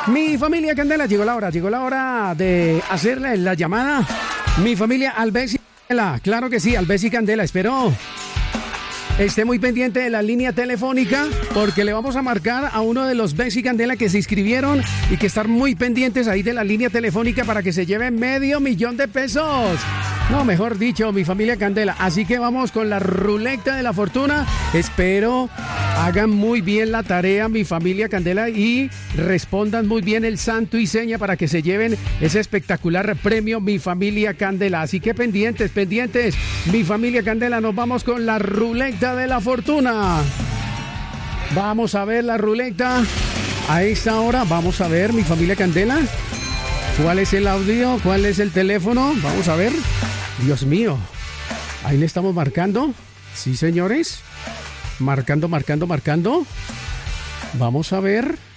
Mi familia Candela, llegó la hora de hacerle la llamada. Mi familia Alves Candela, claro que sí, Alves y Candela, espero esté muy pendiente de la línea telefónica porque le vamos a marcar a uno de los Bessie Candela que se inscribieron y que están muy pendientes ahí de la línea telefónica para que se lleven $500,000. No, mejor dicho, mi familia Candela. Así que vamos con la ruleta de la fortuna. Espero hagan muy bien la tarea, mi familia Candela, y respondan muy bien el santo y seña para que se lleven ese espectacular premio, mi familia Candela. Así que pendientes, mi familia Candela, nos vamos con la ruleta de la fortuna. Vamos a ver la ruleta a esta hora. Vamos a ver, mi familia Candela, ¿cuál es el audio? ¿Cuál es el teléfono? Vamos a ver. Dios mío, ahí le estamos marcando. Sí, señores. Marcando. Vamos a ver.